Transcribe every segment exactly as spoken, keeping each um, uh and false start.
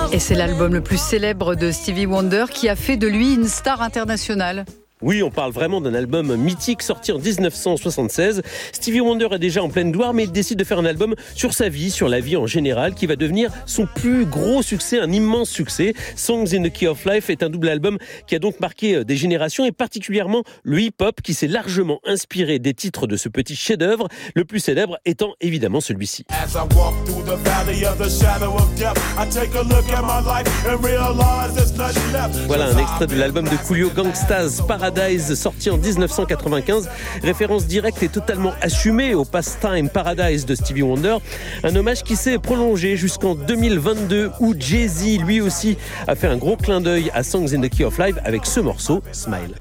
Et c'est l'album le plus célèbre de Stevie Wonder qui a fait de lui une star internationale. Oui, on parle vraiment d'un album mythique sorti en dix-neuf cent soixante-seize. Stevie Wonder est déjà en pleine gloire, mais il décide de faire un album sur sa vie, sur la vie en général, qui va devenir son plus gros succès, un immense succès. Songs in the Key of Life est un double album qui a donc marqué des générations, et particulièrement le hip-hop, qui s'est largement inspiré des titres de ce petit chef-d'œuvre, le plus célèbre étant évidemment celui-ci. Voilà un extrait de l'album de Coolio, Gangsta's Paradise, sorti en dix-neuf cent quatre-vingt-quinze. Référence directe et totalement assumée au Pastime Paradise de Stevie Wonder. Un hommage qui s'est prolongé jusqu'en deux mille vingt-deux, où Jay-Z, lui aussi, a fait un gros clin d'œil à Songs in the Key of Life avec ce morceau, Smile.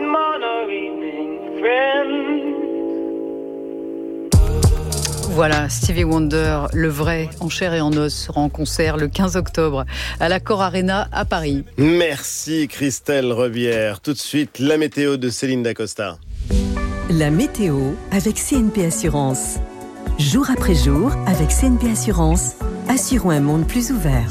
Voilà, Stevie Wonder, le vrai, en chair et en os, sera en concert le quinze octobre à l'Accor Arena à Paris. Merci Christelle Rebière. Tout de suite, la météo de Céline Dacosta. La météo avec C N P Assurance. Jour après jour, avec C N P Assurance, assurons un monde plus ouvert.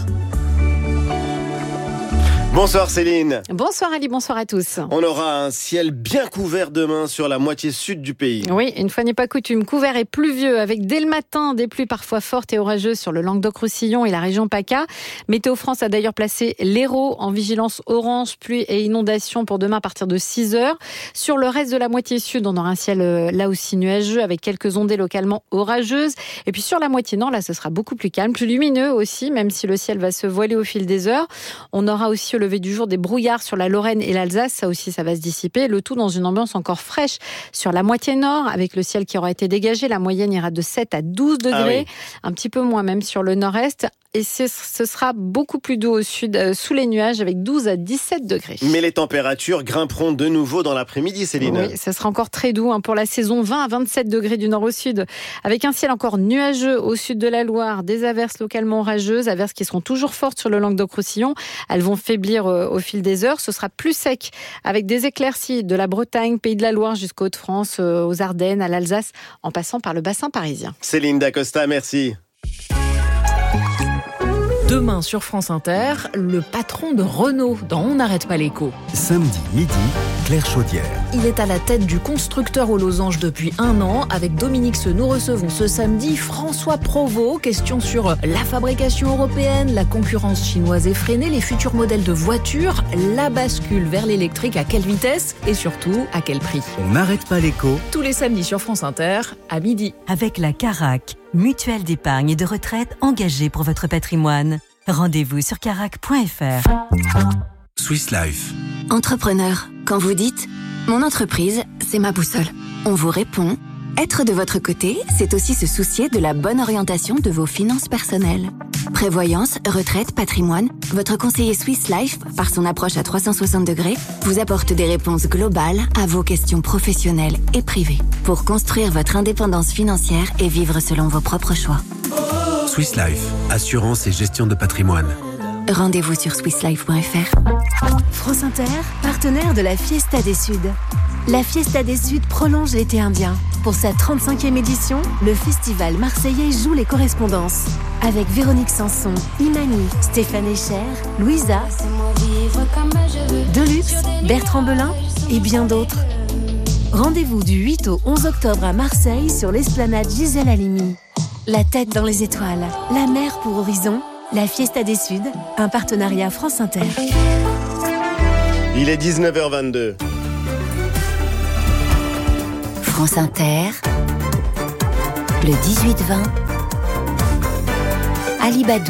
Bonsoir Céline. Bonsoir Ali, bonsoir à tous. On aura un ciel bien couvert demain sur la moitié sud du pays. Oui, une fois n'est pas coutume, couvert et pluvieux, avec dès le matin des pluies parfois fortes et orageuses sur le Languedoc-Roussillon et la région PACA. Météo France a d'ailleurs placé l'Hérault en vigilance orange, pluie et inondation pour demain à partir de six heures. Sur le reste de la moitié sud, on aura un ciel là aussi nuageux avec quelques ondées localement orageuses. Et puis sur la moitié nord, là ce sera beaucoup plus calme, plus lumineux aussi, même si le ciel va se voiler au fil des heures. On aura aussi le lever du jour des brouillards sur la Lorraine et l'Alsace, ça aussi ça va se dissiper, le tout dans une ambiance encore fraîche sur la moitié nord, avec le ciel qui aura été dégagé, la moyenne ira de sept à douze degrés, ah oui. Un petit peu moins même sur le nord-est, et ce sera beaucoup plus doux au sud, euh, sous les nuages, avec douze à dix-sept degrés. Mais les températures grimperont de nouveau dans l'après-midi, Céline. Oui, ça sera encore très doux hein, pour la saison, vingt à vingt-sept degrés du nord au sud, avec un ciel encore nuageux au sud de la Loire, des averses localement orageuses, averses qui seront toujours fortes sur le Languedoc-Roussillon, elles vont faiblir euh, au fil des heures, ce sera plus sec, avec des éclaircies de la Bretagne, Pays de la Loire jusqu'aux Hauts-de-France, euh, aux Ardennes, à l'Alsace, en passant par le bassin parisien. Céline Dacosta, merci. Demain sur France Inter, le patron de Renault dans On n'arrête pas l'écho. Samedi midi, Claire Chaudière. Il est à la tête du constructeur aux losanges depuis un an. Avec Dominique Seux, nous recevons ce samedi François Provost. Question sur la fabrication européenne, la concurrence chinoise effrénée, les futurs modèles de voitures, la bascule vers l'électrique, à quelle vitesse et surtout à quel prix. On n'arrête pas l'écho. Tous les samedis sur France Inter, à midi. Avec la Carac, mutuelle d'épargne et de retraite engagée pour votre patrimoine. Rendez-vous sur carac point f r. Swiss Life. Entrepreneur, quand vous dites « Mon entreprise, c'est ma boussole », on vous répond « Être de votre côté, c'est aussi se soucier de la bonne orientation de vos finances personnelles. » Prévoyance, retraite, patrimoine, votre conseiller Swiss Life, par son approche à trois cent soixante degrés, vous apporte des réponses globales à vos questions professionnelles et privées pour construire votre indépendance financière et vivre selon vos propres choix. Swiss Life, assurance et gestion de patrimoine. Rendez-vous sur swiss life point f r. France Inter, partenaire de la Fiesta des Suds. La Fiesta des Suds prolonge l'été indien. Pour sa trente-cinquième édition, le festival marseillais joue les correspondances. Avec Véronique Sanson, Imani, Stéphane Echer, Louisa, Deluxe, Bertrand Belin et bien d'autres. Rendez-vous du huit au onze octobre à Marseille sur l'esplanade Gisèle Halimi. La tête dans les étoiles, la mer pour horizon, la Fiesta des Suds, un partenariat France Inter. Il est dix-neuf heures vingt-deux. France Inter, le dix-huit vingt, Ali Badou.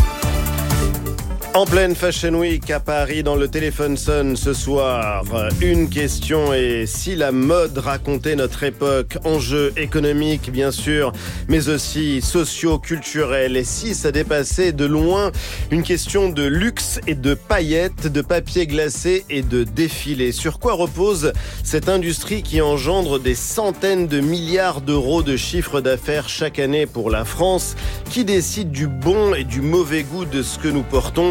En pleine Fashion Week à Paris, dans le téléphone sonne ce soir. Une question est si la mode racontait notre époque, enjeux économiques bien sûr, mais aussi socio-culturels. Et si ça dépassait de loin une question de luxe et de paillettes, de papier glacé et de défilés. Sur quoi repose cette industrie qui engendre des centaines de milliards d'euros de chiffre d'affaires chaque année pour la France? Qui décide du bon et du mauvais goût de ce que nous portons?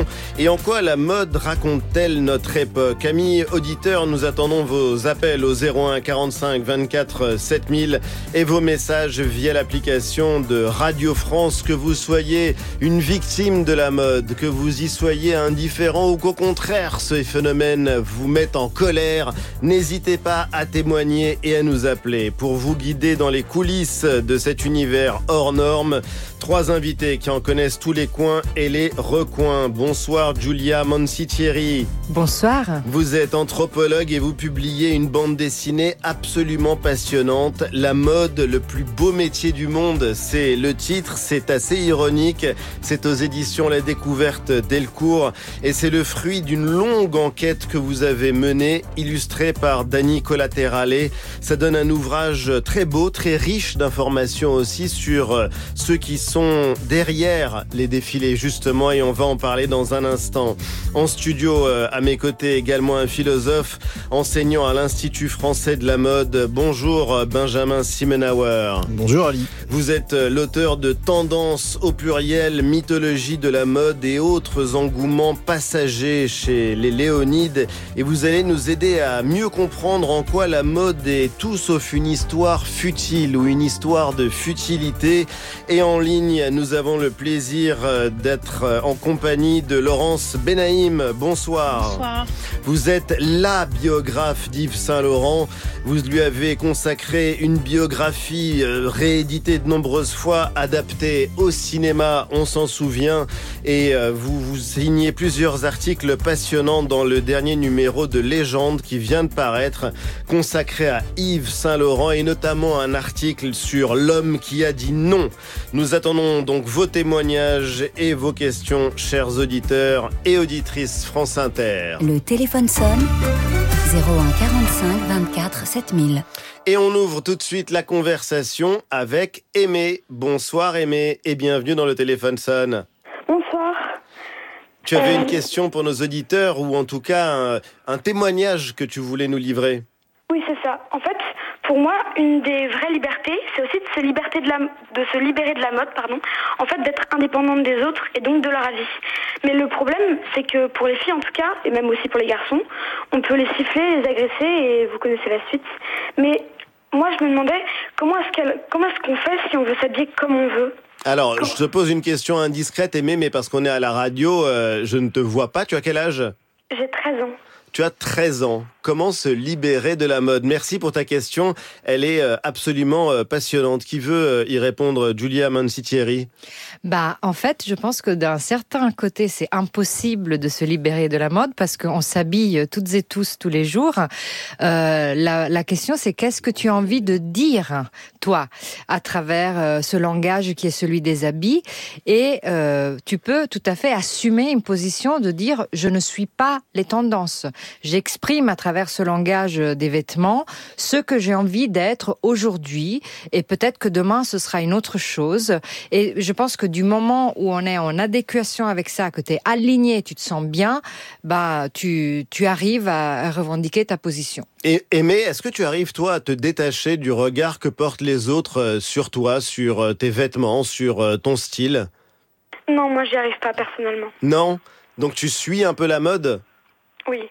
et en quoi la mode raconte-t-elle notre époque? Amis auditeurs, nous attendons vos appels au zéro un quarante-cinq vingt-quatre sept mille et vos messages via l'application de Radio France. Que vous soyez une victime de la mode, que vous y soyez indifférent ou qu'au contraire ce phénomène vous mette en colère, n'hésitez pas à témoigner et à nous appeler pour vous guider dans les coulisses de cet univers hors norme. Trois invités qui en connaissent tous les coins et les recoins. Bonsoir Giulia Mancitieri. Bonsoir. Vous êtes anthropologue et vous publiez une bande dessinée absolument passionnante. La mode, le plus beau métier du monde, c'est le titre. C'est assez ironique. C'est aux éditions La Découverte Delcourt et c'est le fruit d'une longue enquête que vous avez menée, illustrée par Dani Collaterale. Ça donne un ouvrage très beau, très riche d'informations aussi sur ceux qui sont derrière les défilés justement, et on va en parler dans un instant. En studio à mes côtés également un philosophe enseignant à l'Institut français de la mode. Bonjour Benjamin Simenauer. Bonjour Ali. Vous êtes l'auteur de Tendance au pluriel, mythologie de la mode et autres engouements passagers chez les Léonides, et vous allez nous aider à mieux comprendre en quoi la mode est tout sauf une histoire futile ou une histoire de futilité. Et en ligne, nous avons le plaisir d'être en compagnie de Laurence Benaïm. Bonsoir. Bonsoir. Vous êtes la biographe d'Yves Saint-Laurent. Vous lui avez consacré une biographie rééditée de nombreuses fois, adaptée au cinéma, on s'en souvient. Et vous vous signez plusieurs articles passionnants dans le dernier numéro de Légende qui vient de paraître, consacré à Yves Saint-Laurent, et notamment un article sur l'homme qui a dit non. Nous attendons donc vos témoignages et vos questions, chers auditeurs et auditrices France Inter. Le téléphone sonne, zéro un quarante-cinq vingt-quatre sept mille. Et on ouvre tout de suite la conversation avec Aimé. Bonsoir Aimé et bienvenue dans le téléphone sonne. Bonsoir. Tu avais euh... une question pour nos auditeurs, ou en tout cas un, un témoignage que tu voulais nous livrer. Oui, c'est ça. En fait, pour moi, une des vraies libertés, c'est aussi de se, liberter de, la, de se libérer de la mode, pardon. En fait, d'être indépendante des autres et donc de leur avis. Mais le problème, c'est que pour les filles en tout cas, et même aussi pour les garçons, on peut les siffler, les agresser, et vous connaissez la suite. Mais moi, je me demandais, comment est-ce, qu'elle, comment est-ce qu'on fait si on veut s'habiller comme on veut ? Alors, comment... je te pose une question indiscrète, Aimé, mais parce qu'on est à la radio, euh, je ne te vois pas. Tu as quel âge ? J'ai treize ans. Tu as treize ans. Comment se libérer de la mode? Merci pour ta question. Elle est absolument passionnante. Qui veut y répondre? Giulia Mancitieri. Bah, en fait, je pense que d'un certain côté, c'est impossible de se libérer de la mode parce qu'on s'habille toutes et tous tous les jours. Euh, la, la question, c'est qu'est-ce que tu as envie de dire, toi, à travers ce langage qui est celui des habits. Et euh, tu peux tout à fait assumer une position de dire « je ne suis pas les tendances ». J'exprime à travers ce langage des vêtements ce que j'ai envie d'être aujourd'hui, et peut-être que demain ce sera une autre chose. Et je pense que du moment où on est en adéquation avec ça, que tu es aligné, tu te sens bien, bah tu tu arrives à revendiquer ta position. Et Aimé, est-ce que tu arrives toi à te détacher du regard que portent les autres sur toi, sur tes vêtements, sur ton style? Non, moi j'y arrive pas personnellement. Non? Donc tu suis un peu la mode? Oui.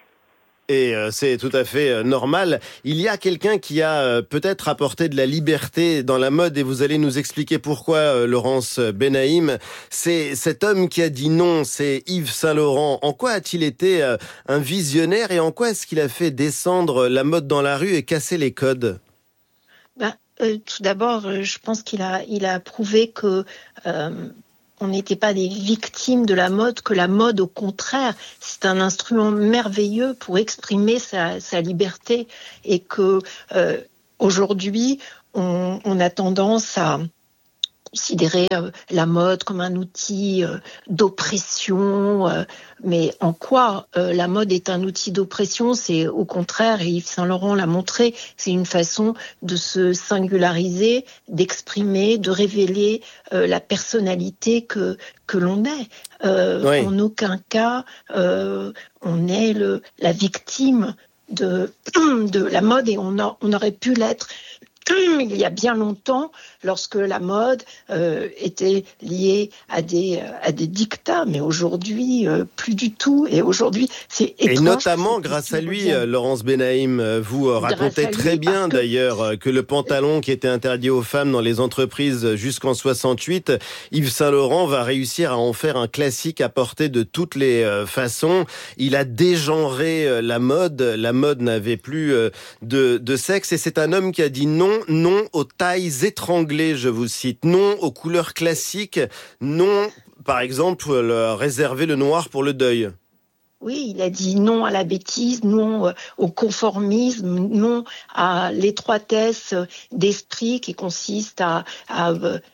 Et c'est tout à fait normal. Il y a quelqu'un qui a peut-être apporté de la liberté dans la mode, et vous allez nous expliquer pourquoi, Laurence Benaïm. C'est cet homme qui a dit non, c'est Yves Saint-Laurent. En quoi a-t-il été un visionnaire, et en quoi est-ce qu'il a fait descendre la mode dans la rue et casser les codes? Ben, euh, tout d'abord, je pense qu'il a, il a prouvé que... Euh, on n'était pas des victimes de la mode, que la mode, au contraire, c'est un instrument merveilleux pour exprimer sa, sa liberté, et que euh, aujourd'hui, on, on a tendance à considérer euh, la mode comme un outil euh, d'oppression, euh, mais en quoi euh, la mode est un outil d'oppression? C'est au contraire, et Yves Saint-Laurent l'a montré, c'est une façon de se singulariser, d'exprimer, de révéler euh, la personnalité que que l'on est. Euh, oui. En aucun cas, euh, on est le, la victime de de la mode, et on, a, on aurait pu l'être il y a bien longtemps, lorsque la mode euh, était liée à des, à des dictats, mais aujourd'hui, euh, plus du tout. Et aujourd'hui, c'est étrange. Et notamment, grâce à lui, revienne. Laurence Benaïm, vous racontez très lui, bien que... d'ailleurs que le pantalon qui était interdit aux femmes dans les entreprises jusqu'en soixante-huit, Yves Saint Laurent va réussir à en faire un classique à porter de toutes les façons. Il a dégenré la mode. La mode n'avait plus de, de sexe. Et c'est un homme qui a dit non Non aux tailles étranglées, je vous cite. Non aux couleurs classiques. Non, par exemple, le, réserver le noir pour le deuil. Oui, il a dit non à la bêtise, non au conformisme, non à l'étroitesse d'esprit qui consiste à, à,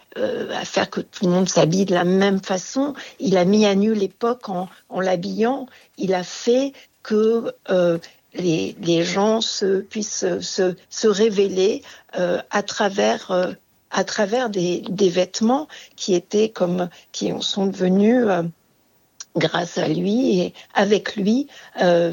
à faire que tout le monde s'habille de la même façon. Il a mis à nu l'époque en, en l'habillant. Il a fait que... Euh, Les, les gens se, puissent se, se révéler euh, à travers, euh, à travers des, des vêtements qui étaient comme, qui sont devenus, euh, grâce à lui et avec lui, euh,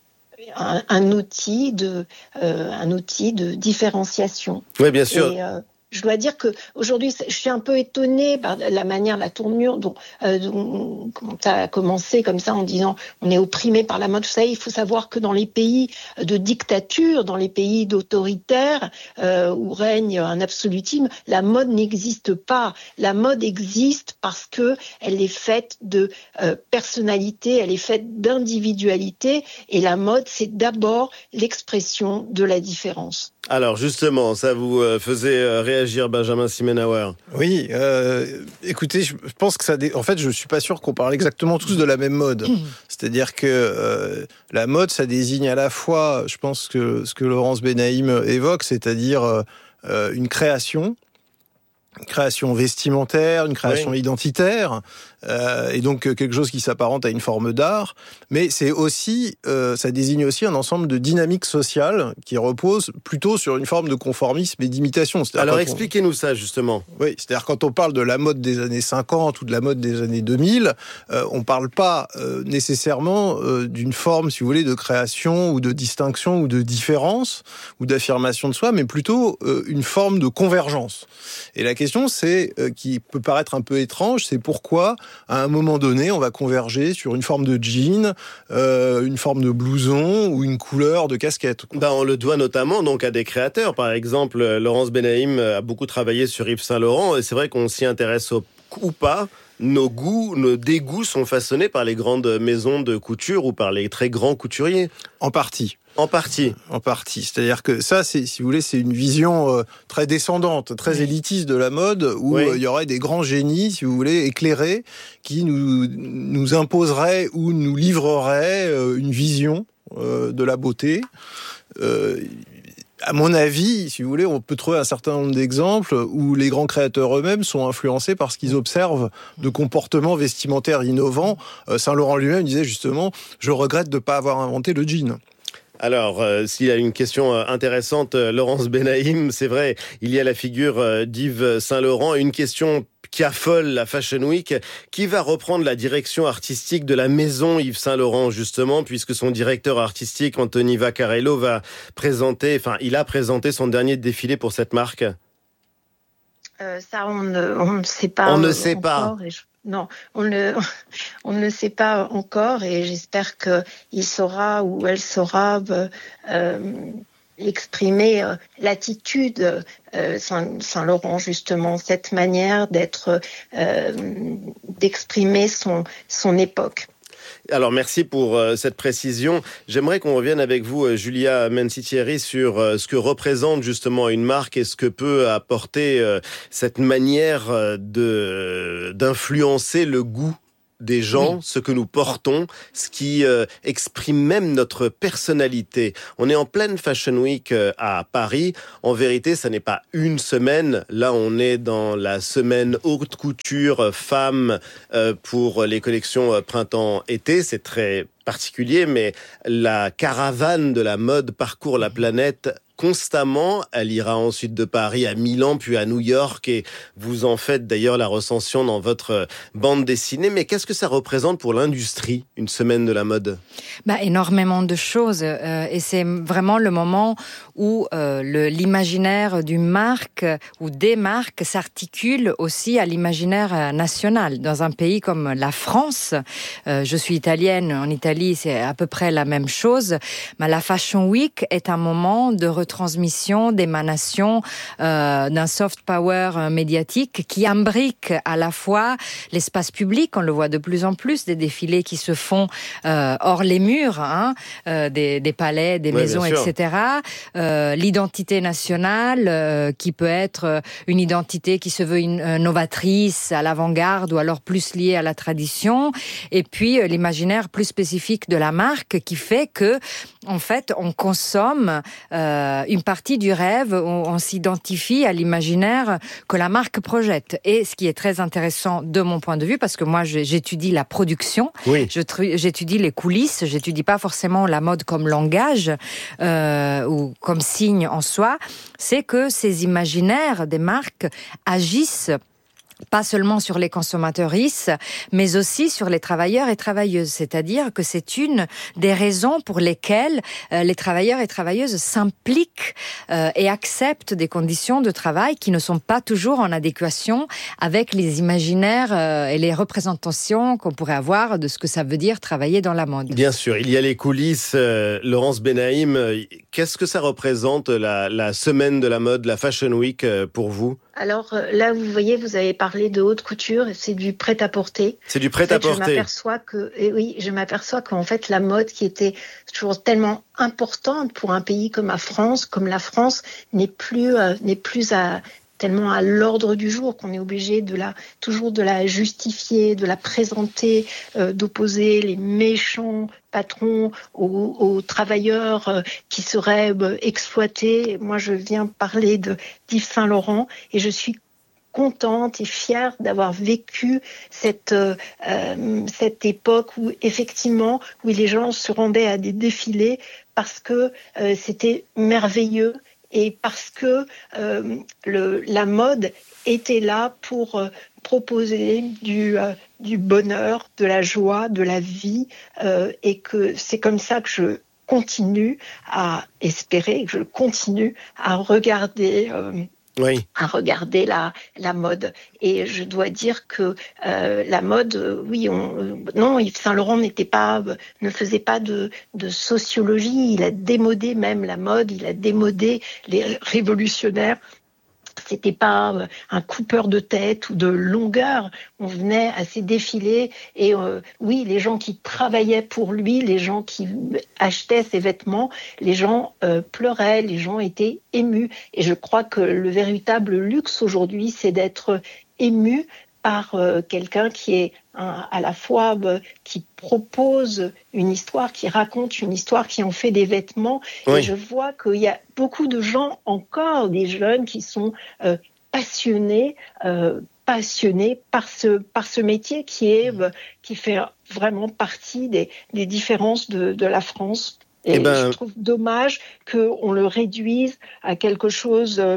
un, un outil de, euh, un outil de différenciation. Oui, bien sûr. Et, euh, je dois dire que aujourd'hui, je suis un peu étonnée par la manière, la tournure dont, euh, dont tu as commencé comme ça en disant on est opprimé par la mode. Vous savez, il faut savoir que dans les pays de dictature, dans les pays d'autoritaires euh, où règne un absolutisme, la mode n'existe pas. La mode existe parce que elle est faite de euh, personnalité, elle est faite d'individualité, et la mode, c'est d'abord l'expression de la différence. Alors justement, ça vous faisait réagir, Benjamin Simenauer? Oui, euh, écoutez, je pense que ça... Dé... En fait, je suis pas sûr qu'on parle exactement tous de la même mode. Mmh. C'est-à-dire que euh, la mode, ça désigne à la fois, je pense que ce que Laurence Benaïm évoque, c'est-à-dire euh, une création, une création vestimentaire, une création oui. identitaire, euh, et donc quelque chose qui s'apparente à une forme d'art, mais c'est aussi, euh, ça désigne aussi un ensemble de dynamiques sociales qui reposent plutôt sur une forme de conformisme et d'imitation. C'est-à-dire Alors expliquez-nous on... ça justement. Oui, c'est-à-dire quand on parle de la mode des années cinquante ou de la mode des années deux mille, euh, on parle pas euh, nécessairement euh, d'une forme, si vous voulez, de création ou de distinction ou de différence ou d'affirmation de soi, mais plutôt euh, une forme de convergence. Et la question, c'est, euh, qui peut paraître un peu étrange, c'est pourquoi, à un moment donné, on va converger sur une forme de jean, euh, une forme de blouson ou une couleur de casquette. Ben, on le doit notamment donc à des créateurs. Par exemple, Laurence Benaïm a beaucoup travaillé sur Yves Saint Laurent, et c'est vrai qu'on s'y intéresse au, ou pas. Nos goûts, nos dégoûts sont façonnés par les grandes maisons de couture ou par les très grands couturiers. En partie. En partie. En partie. C'est-à-dire que ça, c'est, si vous voulez, c'est une vision euh, très descendante, très oui. élitiste de la mode, où il oui. euh, y aurait des grands génies, si vous voulez, éclairés, qui nous, nous imposeraient ou nous livreraient euh, une vision euh, de la beauté. Euh, À mon avis, si vous voulez, on peut trouver un certain nombre d'exemples où les grands créateurs eux-mêmes sont influencés par ce qu'ils observent de comportements vestimentaires innovants. Saint Laurent lui-même disait justement « Je regrette de ne pas avoir inventé le jean ». Alors, euh, s'il y a une question intéressante, euh, Laurence Benaïm, c'est vrai, il y a la figure euh, d'Yves Saint Laurent, une question qui affole la Fashion Week. Qui va reprendre la direction artistique de la maison Yves Saint Laurent, justement, puisque son directeur artistique, Anthony Vaccarello, va présenter, enfin, il a présenté son dernier défilé pour cette marque? Euh, ça, on ne, on ne sait pas. On ne sait pas. Je... Non, on ne, on ne sait pas encore, et j'espère qu'il saura ou elle saura euh, exprimer euh, l'attitude euh, Saint, Saint Laurent, justement, cette manière d'être, euh, d'exprimer son, son époque. Alors merci pour euh, cette précision. J'aimerais qu'on revienne avec vous, euh, Julia Mencitieri, sur euh, ce que représente justement une marque et ce que peut apporter euh, cette manière euh, de d'influencer le goût des gens, oui. ce que nous portons, ce qui euh, exprime même notre personnalité. On est en pleine Fashion Week euh, à Paris. En vérité, ça n'est pas une semaine. Là, on est dans la semaine haute couture euh, femmes euh, pour les collections euh, printemps-été. C'est très particulier, mais la caravane de la mode parcourt la planète constamment. Elle ira ensuite de Paris à Milan, puis à New York, et vous en faites d'ailleurs la recension dans votre bande dessinée. Mais qu'est-ce que ça représente pour l'industrie, une semaine de la mode ? Bah, énormément de choses, euh, et c'est vraiment le moment où euh, le, l'imaginaire d'une marque ou des marques s'articule aussi à l'imaginaire national. Dans un pays comme la France, euh, je suis italienne, en Italie c'est à peu près la même chose, mais la Fashion Week est un moment de retransmission, d'émanation euh, d'un soft power médiatique qui imbrique à la fois l'espace public, on le voit de plus en plus, des défilés qui se font euh, hors les murs, hein, euh, des, des palais, des ouais, maisons, et cetera. Euh, l'identité nationale euh, qui peut être une identité qui se veut une, euh, novatrice, à l'avant-garde ou alors plus liée à la tradition. Et puis euh, l'imaginaire plus spécifique de la marque qui fait que, en fait, on consomme euh, une partie du rêve, on, on s'identifie à l'imaginaire que la marque projette. Et ce qui est très intéressant de mon point de vue, parce que moi j'étudie la production, oui. je, j'étudie les coulisses, j'étudie pas forcément la mode comme langage euh, ou comme signe en soi, c'est que ces imaginaires des marques agissent pas seulement sur les consommateuristes, mais aussi sur les travailleurs et travailleuses. C'est-à-dire que c'est une des raisons pour lesquelles euh, les travailleurs et travailleuses s'impliquent euh, et acceptent des conditions de travail qui ne sont pas toujours en adéquation avec les imaginaires euh, et les représentations qu'on pourrait avoir de ce que ça veut dire travailler dans la mode. Bien sûr, il y a les coulisses. Euh, Laurence Benaïm, qu'est-ce que ça représente la, la semaine de la mode, la Fashion Week euh, pour vous ? Alors là, vous voyez, vous avez parlé de haute couture, c'est du prêt-à-porter. C'est du prêt-à-porter. En fait, je m'aperçois que, et oui, je m'aperçois qu'en fait, la mode qui était toujours tellement importante pour un pays comme la France, comme la France, n'est plus, euh, n'est plus à tellement à l'ordre du jour qu'on est obligé de la toujours de la justifier, de la présenter, euh, d'opposer les méchants patrons aux, aux travailleurs euh, qui seraient euh, exploités. Moi, je viens parler de d'Yves Saint Laurent et je suis contente et fière d'avoir vécu cette euh, cette époque où effectivement où les gens se rendaient à des défilés parce que euh, c'était merveilleux. Et parce que euh, le, la mode était là pour euh, proposer du, euh, du bonheur, de la joie, de la vie, euh, et que c'est comme ça que je continue à espérer, que je continue à regarder. Euh, Oui. à regarder la la mode. Et je dois dire que euh, la mode, euh, oui, on, euh, non, Yves Saint Laurent n'était pas, euh, ne faisait pas de de sociologie. Il a démodé même la mode. Il a démodé les révolutionnaires. C'était pas un coupeur de tête ou de longueur. On venait à ces défilés et euh, oui, les gens qui travaillaient pour lui, les gens qui achetaient ses vêtements, les gens euh, pleuraient, les gens étaient émus. Et je crois que le véritable luxe aujourd'hui, c'est d'être ému par euh, quelqu'un qui est un, à la fois euh, qui propose une histoire, qui raconte une histoire, qui en fait des vêtements. Oui. Et je vois qu'il y a beaucoup de gens, encore des jeunes, qui sont euh, passionnés, euh, passionnés par ce par ce métier qui est euh, qui fait vraiment partie des des différences de de la France. Et, Et ben... je trouve dommage qu'on le réduise à quelque chose euh,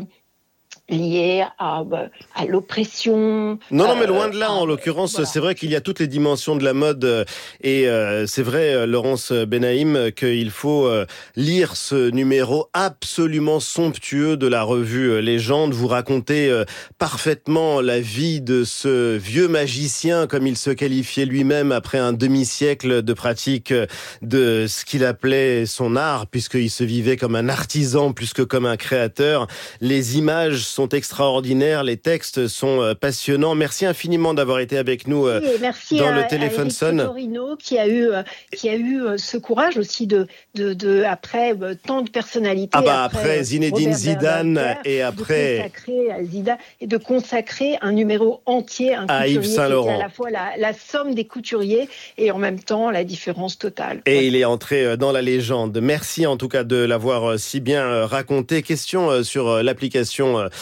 lié à, à l'oppression. Non, non, mais loin de là, euh, en l'occurrence, voilà. C'est vrai qu'il y a toutes les dimensions de la mode et euh, c'est vrai, Laurence Benaïm, qu'il faut euh, lire ce numéro absolument somptueux de la revue Légende. Vous racontez euh, parfaitement la vie de ce vieux magicien, comme il se qualifiait lui-même après un demi-siècle de pratique de ce qu'il appelait son art, puisqu'il se vivait comme un artisan plus que comme un créateur. Les images sont extraordinaires, les textes sont passionnants. Merci infiniment d'avoir été avec nous oui, merci dans à, le Téléphone Sonne. Torino qui a eu qui a eu ce courage aussi de de, de après tant de personnalités. Ah bah après, après Zinedine Robert Zidane Berger, et après de consacrer à Zidane et de consacrer un numéro entier un à Yves Saint Laurent. À la fois la, la somme des couturiers et en même temps la différence totale. Et ouais. Il est entré dans la légende. Merci en tout cas de l'avoir si bien raconté. Question sur l'application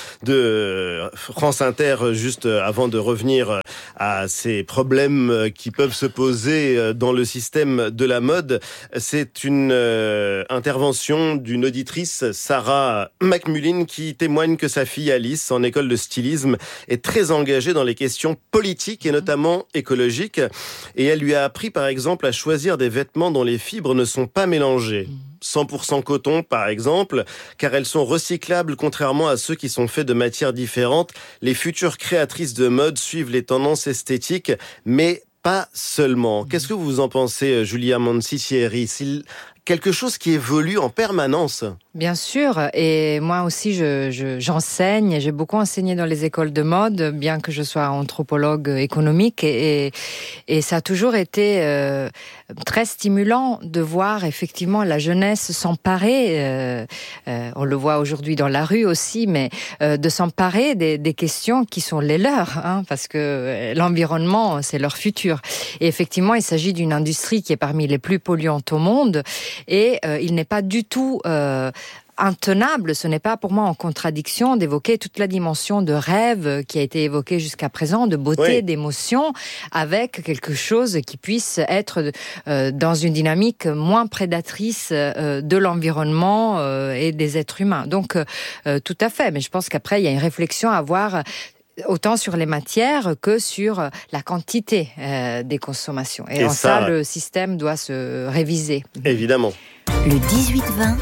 de France Inter, juste avant de revenir à ces problèmes qui peuvent se poser dans le système de la mode. C'est une euh, intervention d'une auditrice, Sarah McMullin, qui témoigne que sa fille Alice, en école de stylisme, est très engagée dans les questions politiques et notamment écologiques. Et elle lui a appris, par exemple, à choisir des vêtements dont les fibres ne sont pas mélangées. cent pour cent coton, par exemple, car elles sont recyclables, contrairement à ceux qui sont faits de matières différentes. Les futures créatrices de mode suivent les tendances esthétiques, mais pas seulement. Qu'est-ce que vous en pensez, Julia Mancicieri? C'est quelque chose qui évolue en permanence. Bien sûr, et moi aussi je, je, j'enseigne, j'ai beaucoup enseigné dans les écoles de mode, bien que je sois anthropologue économique, et, et, et ça a toujours été euh, très stimulant de voir effectivement la jeunesse s'emparer, euh, euh, on le voit aujourd'hui dans la rue aussi, mais euh, de s'emparer des, des questions qui sont les leurs, hein, parce que l'environnement c'est leur futur. Et effectivement, il s'agit d'une industrie qui est parmi les plus polluantes au monde, et euh, il n'est pas du tout euh, intenable, ce n'est pas pour moi en contradiction d'évoquer toute la dimension de rêve qui a été évoquée jusqu'à présent, de beauté, oui. d'émotion, avec quelque chose qui puisse être euh, dans une dynamique moins prédatrice euh, de l'environnement euh, et des êtres humains. Donc euh, tout à fait, mais je pense qu'après il y a une réflexion à avoir autant sur les matières que sur la quantité euh, des consommations. Et, et en ça, ça, le système doit se réviser. Évidemment. Le dix-huit vingt,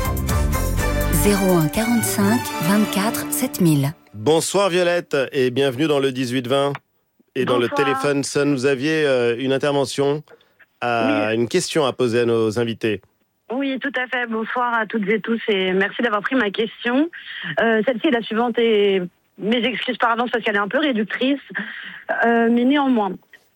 zéro un quarante-cinq, vingt-quatre, sept mille. Bonsoir Violette et bienvenue dans le dix-huit vingt. Et dans Bonsoir. Le téléphone sonne, vous aviez euh, une intervention, à, oui. une question à poser à nos invités. Oui, tout à fait. Bonsoir à toutes et tous et merci d'avoir pris ma question. Euh, celle-ci est la suivante et mes excuses par avance parce qu'elle est un peu réductrice, euh, mais néanmoins,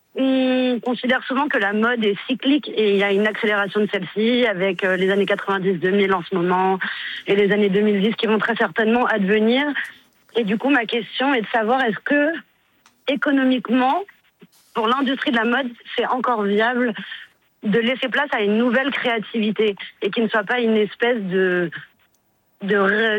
on considère souvent que la mode est cyclique et il y a une accélération de celle-ci avec euh, les années quatre-vingt-dix deux mille en ce moment et les années deux mille dix qui vont très certainement advenir. Et du coup, ma question est de savoir est-ce que économiquement, pour l'industrie de la mode, c'est encore viable de laisser place à une nouvelle créativité et qui ne soit pas une espèce de... de,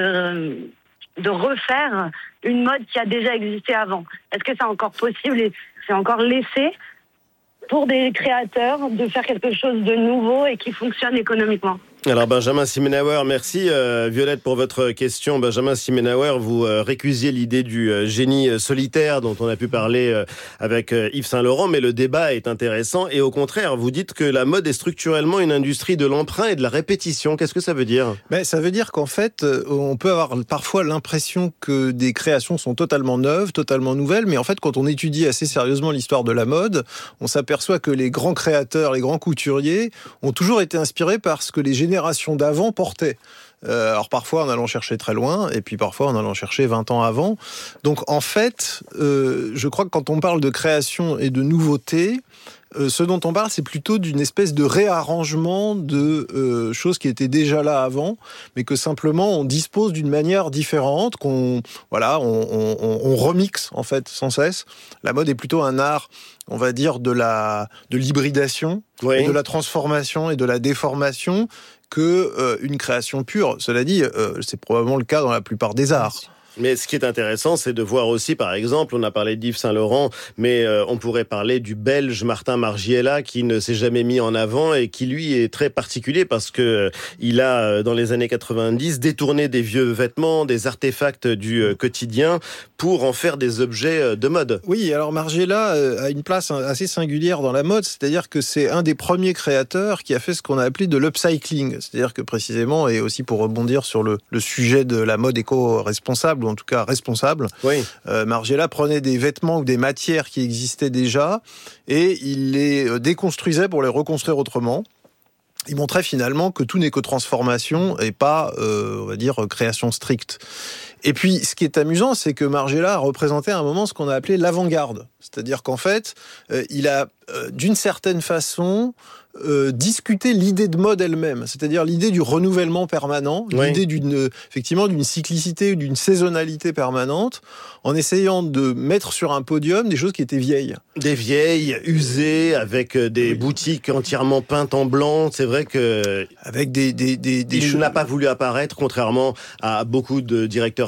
de de refaire une mode qui a déjà existé avant. Est-ce que c'est encore possible et c'est encore laissé pour des créateurs de faire quelque chose de nouveau et qui fonctionne économiquement? Alors Benjamin Simenauer, merci euh, Violette pour votre question. Benjamin Simenauer, vous euh, récusiez l'idée du euh, génie solitaire dont on a pu parler euh, avec euh, Yves Saint-Laurent, mais le débat est intéressant et au contraire, vous dites que la mode est structurellement une industrie de l'emprunt et de la répétition. Qu'est-ce que ça veut dire? Ben, ça veut dire qu'en fait, on peut avoir parfois l'impression que des créations sont totalement neuves, totalement nouvelles, mais en fait, quand on étudie assez sérieusement l'histoire de la mode, on s'aperçoit que les grands créateurs, les grands couturiers ont toujours été inspirés par ce que les générations d'avant portaient. Euh, alors parfois en allant chercher très loin, et puis parfois en allant chercher vingt ans avant. Donc en fait, euh, je crois que quand on parle de création et de nouveauté, euh, ce dont on parle, c'est plutôt d'une espèce de réarrangement de euh, choses qui étaient déjà là avant, mais que simplement on dispose d'une manière différente, qu'on voilà, on, on, on remixe en fait sans cesse. La mode est plutôt un art, on va dire, de la de l'hybridation, oui. de la transformation et de la déformation que euh, une création pure. Cela dit, euh, c'est probablement le cas dans la plupart des arts. Mais ce qui est intéressant, c'est de voir aussi, par exemple, on a parlé d'Yves Saint-Laurent, mais euh, on pourrait parler du Belge Martin Margiela qui ne s'est jamais mis en avant et qui, lui, est très particulier parce que euh, il a, dans les années quatre-vingt-dix, détourné des vieux vêtements, des artefacts du euh, quotidien pour en faire des objets euh, de mode. Oui, alors Margiela euh, a une place assez singulière dans la mode, c'est-à-dire que c'est un des premiers créateurs qui a fait ce qu'on a appelé de l'upcycling, c'est-à-dire que précisément, et aussi pour rebondir sur le, le sujet de la mode éco-responsable, ou en tout cas responsable. Oui. Euh, Margiela prenait des vêtements ou des matières qui existaient déjà et il les déconstruisait pour les reconstruire autrement. Il montrait finalement que tout n'est que transformation et pas, euh, on va dire, création stricte. Et puis, ce qui est amusant, c'est que Margiela a représenté à un moment ce qu'on a appelé l'avant-garde. C'est-à-dire qu'en fait, euh, il a, euh, d'une certaine façon, euh, discuté l'idée de mode elle-même. C'est-à-dire l'idée du renouvellement permanent, oui. l'idée d'une, effectivement, d'une cyclicité ou d'une saisonnalité permanente, en essayant de mettre sur un podium des choses qui étaient vieilles. Des vieilles, usées, avec des oui. boutiques entièrement peintes en blanc. C'est vrai que... Avec des... des, des, des il choses... n'a pas voulu apparaître, contrairement à beaucoup de directeurs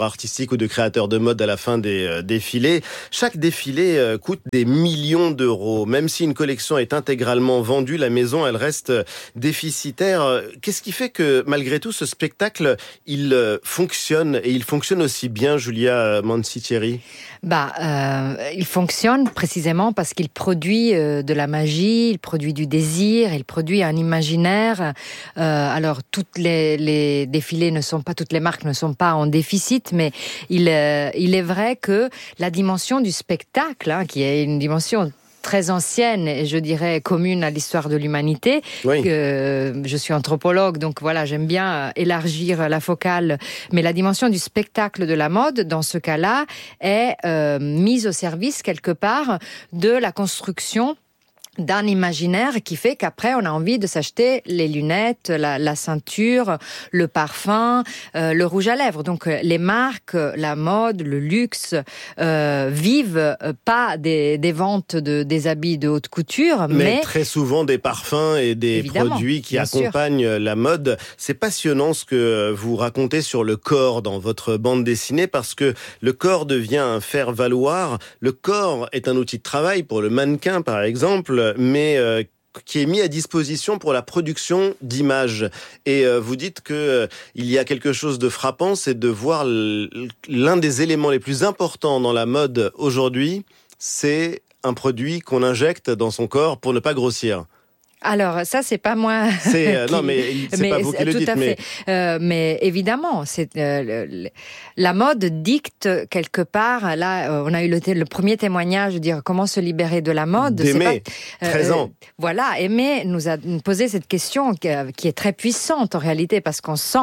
artistiques ou de créateurs de mode à la fin des euh, défilés. Chaque défilé euh, coûte des millions d'euros. Même si une collection est intégralement vendue, la maison, elle reste déficitaire. Qu'est-ce qui fait que, malgré tout, ce spectacle, il euh, fonctionne et il fonctionne aussi bien, Julia Manciccieri? Bah, euh, il fonctionne précisément parce qu'il produit euh, de la magie, il produit du désir, il produit un imaginaire. Euh, alors, toutes les, les défilés ne sont pas, toutes les marques ne sont pas en déficit, mais il, euh, il est vrai que la dimension du spectacle, hein, qui est une dimension très ancienne et je dirais commune à l'histoire de l'humanité. Oui. Euh, je suis anthropologue, donc voilà, j'aime bien élargir la focale. Mais la dimension du spectacle de la mode, dans ce cas-là, est euh, mise au service quelque part de la construction d'un imaginaire qui fait qu'après on a envie de s'acheter les lunettes, la, la ceinture, le parfum, euh, le rouge à lèvres. Donc les marques, la mode, le luxe euh, vivent pas des, des ventes de des habits de haute couture, mais, mais très souvent des parfums et des Évidemment, produits qui bien accompagnent sûr. La mode. C'est passionnant ce que vous racontez sur le corps dans votre bande dessinée, parce que le corps devient un faire-valoir. Le corps est un outil de travail pour le mannequin, par exemple, mais euh, qui est mis à disposition pour la production d'images. Et euh, vous dites que euh, il y a quelque chose de frappant, c'est de voir l'un des éléments les plus importants dans la mode aujourd'hui, c'est un produit qu'on injecte dans son corps pour ne pas grossir. Alors ça c'est pas moi. C'est euh, qui... non mais c'est mais, pas vous qui le tout dites. à Mais... fait. Euh, mais évidemment, c'est euh, le, la mode dicte quelque part. Là, euh, on a eu le, le premier témoignage de dire comment se libérer de la mode. D'Aimé, pas, euh, treize ans. Euh, voilà, Aimé nous a posé cette question qui, qui est très puissante en réalité parce qu'on sent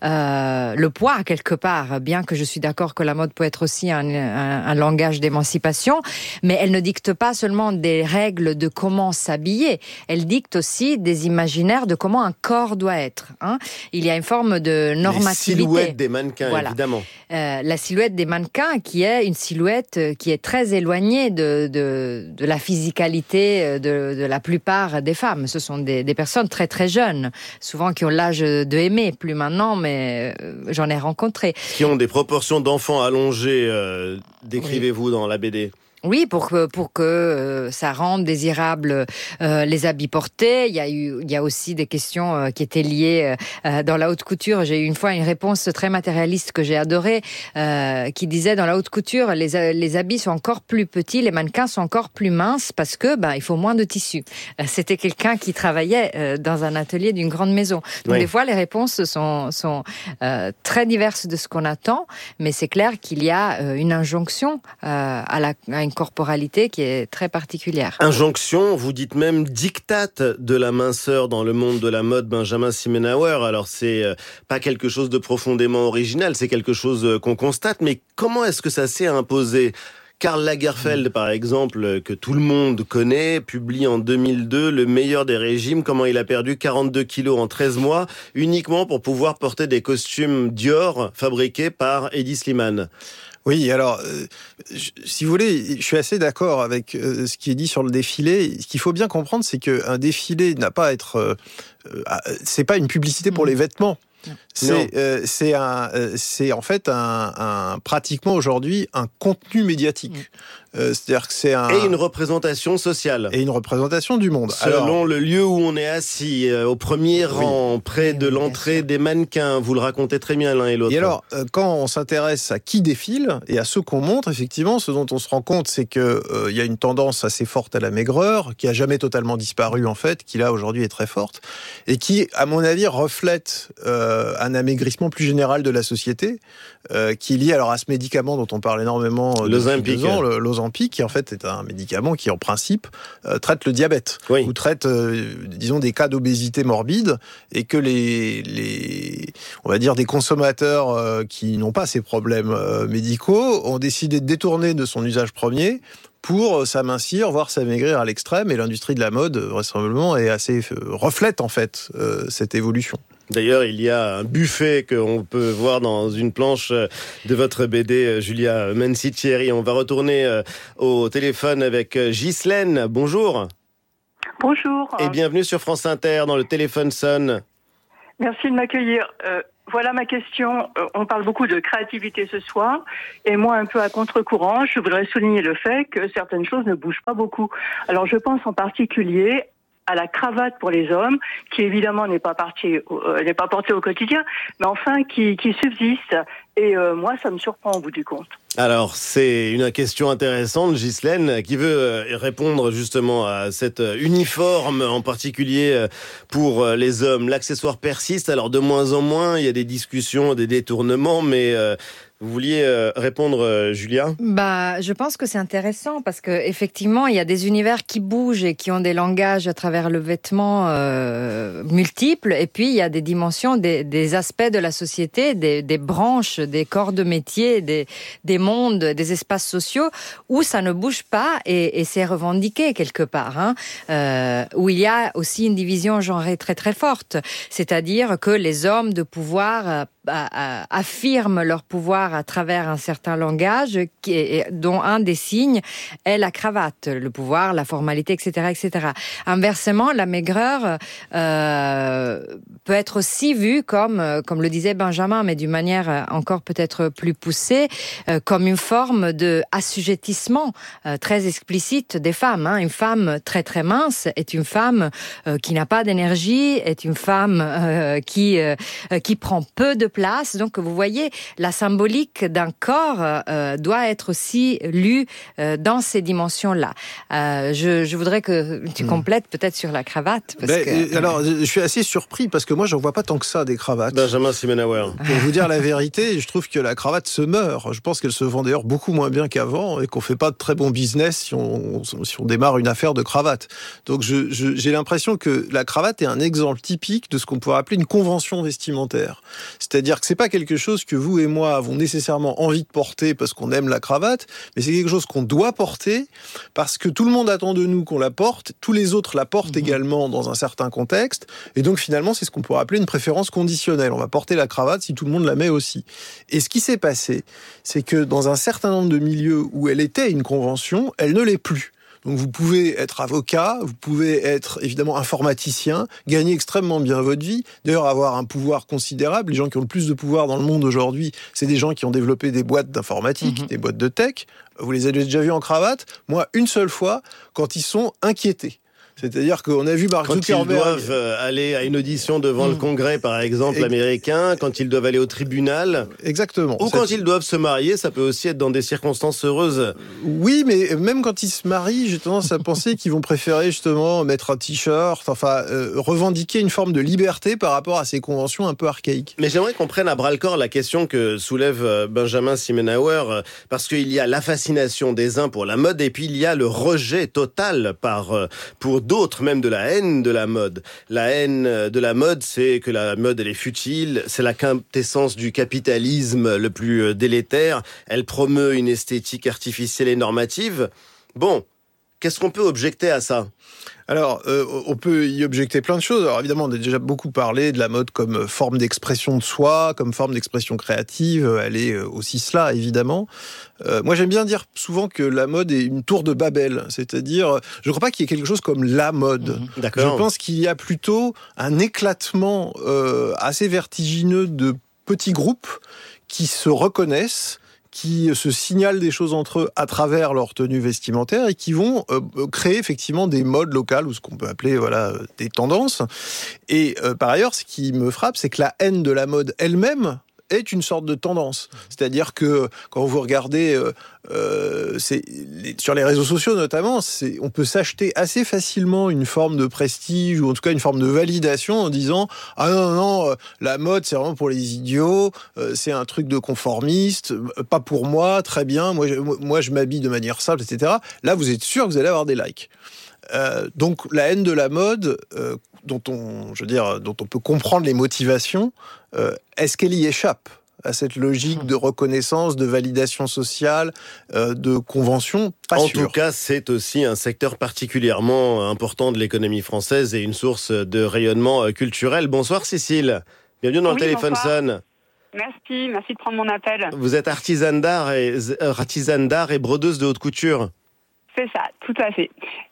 euh, le poids quelque part. Bien que je suis d'accord que la mode peut être aussi un, un, un langage d'émancipation, mais elle ne dicte pas seulement des règles de comment s'habiller. Elle dicte aussi des imaginaires de comment un corps doit être. Hein. Il y a une forme de normativité. Les silhouettes des mannequins, voilà. Évidemment. Euh, la silhouette des mannequins, qui est une silhouette qui est très éloignée de, de, de la physicalité de, de la plupart des femmes. Ce sont des, des personnes très très jeunes, souvent qui ont l'âge de Aimé, plus maintenant, mais j'en ai rencontré. Qui ont des proportions d'enfants allongées, euh, décrivez-vous oui. dans la B D. Oui, pour que pour que euh, ça rende désirable euh, les habits portés. Il y a eu, il y a aussi des questions euh, qui étaient liées euh, dans la haute couture. J'ai eu une fois une réponse très matérialiste que j'ai adorée, euh, qui disait dans la haute couture, les les habits sont encore plus petits, les mannequins sont encore plus minces parce que ben il faut moins de tissu. Euh, c'était quelqu'un qui travaillait euh, dans un atelier d'une grande maison. Donc oui. Des fois les réponses sont sont euh, très diverses de ce qu'on attend, mais c'est clair qu'il y a euh, une injonction euh, à la à une corporalité qui est très particulière. Injonction, vous dites même diktat de la minceur dans le monde de la mode, Benjamin Simenauer. Alors c'est pas quelque chose de profondément original, c'est quelque chose qu'on constate, mais comment est-ce que ça s'est imposé ? Karl Lagerfeld, par exemple, que tout le monde connaît, publie en deux mille deux Le meilleur des régimes, comment il a perdu quarante-deux kilos en treize mois, uniquement pour pouvoir porter des costumes Dior fabriqués par Hedi Slimane. Oui, alors, euh, je, si vous voulez, je suis assez d'accord avec euh, ce qui est dit sur le défilé. Ce qu'il faut bien comprendre, c'est qu'un défilé n'a pas à être... Euh, euh, c'est pas une publicité pour les vêtements. C'est, euh, c'est, un, euh, c'est en fait un, un, pratiquement aujourd'hui un contenu médiatique. Mmh. Euh, c'est-à-dire que c'est un... Et une représentation sociale. Et une représentation du monde. Selon Alors, le lieu où on est assis, euh, au premier oui. rang, près oui, de oui, l'entrée des mannequins. Vous le racontez très bien l'un et l'autre. Et alors, euh, quand on s'intéresse à qui défile et à ceux qu'on montre, effectivement, ce dont on se rend compte, c'est qu'il euh, y a une tendance assez forte à la maigreur, qui a jamais totalement disparu en fait, qui là aujourd'hui est très forte, et qui, à mon avis, reflète euh, un amaigrissement plus général de la société, euh, qui est lié alors à ce médicament dont on parle énormément euh, depuis deux ans, le, l'Ozempic, qui en fait est un médicament qui en principe euh, traite le diabète, oui. ou traite, euh, disons, des cas d'obésité morbide, et que les, les on va dire, des consommateurs euh, qui n'ont pas ces problèmes euh, médicaux ont décidé de détourner de son usage premier pour s'amincir, voire s'amaigrir à l'extrême, et l'industrie de la mode, vraisemblablement, est assez, euh, reflète en fait euh, cette évolution. D'ailleurs, il y a un buffet qu'on peut voir dans une planche de votre B D, Julia Manciccieri. On va retourner au téléphone avec Ghislaine. Bonjour. Bonjour. Et bienvenue sur France Inter dans le téléphone sonne. Merci de m'accueillir. Euh, voilà ma question. On parle beaucoup de créativité ce soir, et moi, un peu à contre-courant, je voudrais souligner le fait que certaines choses ne bougent pas beaucoup. Alors, je pense en particulier à la cravate pour les hommes, qui évidemment n'est pas partie, euh, n'est pas portée au quotidien, mais enfin qui, qui subsiste. Et euh, moi, ça me surprend au bout du compte. Alors, c'est une question intéressante, Ghislaine, qui veut répondre justement à cet uniforme en particulier pour les hommes. L'accessoire persiste, alors de moins en moins, il y a des discussions, des détournements, mais euh, vous vouliez répondre, Julia ? Bah, je pense que c'est intéressant parce que effectivement, il y a des univers qui bougent et qui ont des langages à travers le vêtement euh, multiples, et puis il y a des dimensions, des, des aspects de la société, des, des branches, des corps de métier, des, des mondes, des espaces sociaux où ça ne bouge pas et, et c'est revendiqué quelque part, hein, euh, où il y a aussi une division genrée très très forte, c'est-à-dire que les hommes de pouvoir euh, euh, affirment leur pouvoir à travers un certain langage qui est, dont un des signes est la cravate, le pouvoir, la formalité, et cetera, et cetera. Inversement, la maigreur euh, peut être aussi vue comme, comme le disait Benjamin, mais d'une manière encore peut-être plus poussée, euh, comme une forme de assujettissement euh, très explicite des femmes. Hein. Une femme très très mince est une femme euh, qui n'a pas d'énergie, est une femme euh, qui euh, qui prend peu de place. Donc vous voyez, la symbolique d'un corps euh, doit être aussi lue euh, dans ces dimensions-là. Euh, je, je voudrais que tu complètes peut-être sur la cravate. Parce ben, que... Alors, je suis assez surpris parce que moi, j'en vois pas tant que ça des cravates. Benjamin Simenauer. Pour vous dire la vérité, je trouve que la cravate se meurt. Je pense qu'elle se vend d'ailleurs beaucoup moins bien qu'avant et qu'on fait pas de très bon business si on, si on démarre une affaire de cravate. Donc, je, je, j'ai l'impression que la cravate est un exemple typique de ce qu'on pourrait appeler une convention vestimentaire. C'est-à-dire que c'est pas quelque chose que vous et moi avons nécessairement envie de porter parce qu'on aime la cravate, mais c'est quelque chose qu'on doit porter parce que tout le monde attend de nous qu'on la porte, tous les autres la portent mmh. également dans un certain contexte, et donc finalement c'est ce qu'on pourrait appeler une préférence conditionnelle. On va porter la cravate si tout le monde la met aussi. Et ce qui s'est passé, c'est que dans un certain nombre de milieux où elle était une convention, elle ne l'est plus. Donc vous pouvez être avocat, vous pouvez être évidemment informaticien, gagner extrêmement bien votre vie, d'ailleurs avoir un pouvoir considérable. Les gens qui ont le plus de pouvoir dans le monde aujourd'hui, c'est des gens qui ont développé des boîtes d'informatique, mmh. des boîtes de tech. Vous les avez déjà vus en cravate ? Moi, une seule fois, quand ils sont inquiétés. C'est-à-dire qu'on a vu Mark Zuckerberg... Quand ils doivent aller à une audition devant mmh. le Congrès, par exemple, et... américain, quand ils doivent aller au tribunal... Exactement. Ou quand Cette... ils doivent se marier, ça peut aussi être dans des circonstances heureuses. Oui, mais même quand ils se marient, j'ai tendance à penser qu'ils vont préférer justement mettre un t-shirt, enfin, euh, revendiquer une forme de liberté par rapport à ces conventions un peu archaïques. Mais j'aimerais qu'on prenne à bras-le-corps la question que soulève Benjamin Simenauer, parce qu'il y a la fascination des uns pour la mode, et puis il y a le rejet total par, pour d'autres, même de la haine de la mode. La haine de la mode, c'est que la mode, elle est futile, c'est la quintessence du capitalisme le plus délétère, elle promeut une esthétique artificielle et normative. Bon, qu'est-ce qu'on peut objecter à ça ? Alors, euh, on peut y objecter plein de choses. Alors évidemment, on a déjà beaucoup parlé de la mode comme forme d'expression de soi, comme forme d'expression créative. Elle est aussi cela, évidemment. Euh, moi, j'aime bien dire souvent que la mode est une tour de Babel. C'est-à-dire, je ne crois pas qu'il y ait quelque chose comme la mode. Mmh, d'accord. Je pense qu'il y a plutôt un éclatement euh, assez vertigineux de petits groupes qui se reconnaissent, qui se signalent des choses entre eux à travers leur tenue vestimentaire et qui vont euh, créer effectivement des modes locales ou ce qu'on peut appeler voilà des tendances. Et euh, par ailleurs, ce qui me frappe, c'est que la haine de la mode elle-même est une sorte de tendance. C'est-à-dire que quand vous regardez euh, euh, c'est, les, sur les réseaux sociaux notamment, c'est, on peut s'acheter assez facilement une forme de prestige ou en tout cas une forme de validation en disant « Ah non, non, non, la mode c'est vraiment pour les idiots, euh, c'est un truc de conformiste, pas pour moi, très bien, moi je, moi, je m'habille de manière simple, et cetera » Là, vous êtes sûr que vous allez avoir des likes. Euh, donc la haine de la mode, euh, dont on, je veux dire, dont on peut comprendre les motivations, euh, est-ce qu'elle y échappe à cette logique de reconnaissance, de validation sociale, euh, de convention ? Pas en sûr. tout cas, c'est aussi un secteur particulièrement important de l'économie française et une source de rayonnement culturel. Bonsoir Cécile, bienvenue dans oui, le téléphone bonsoir. sonne. Merci, merci de prendre mon appel. Vous êtes artisane d'art et, artisane d'art et brodeuse de haute couture. C'est ça, tout à fait.